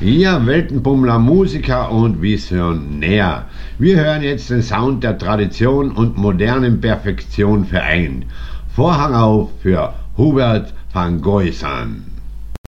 Ja, Weltenbummler, Musiker und Visionär. Wir hören jetzt den Sound der Tradition und modernen Perfektion vereint. Vorhang auf für Hubert van Goisern.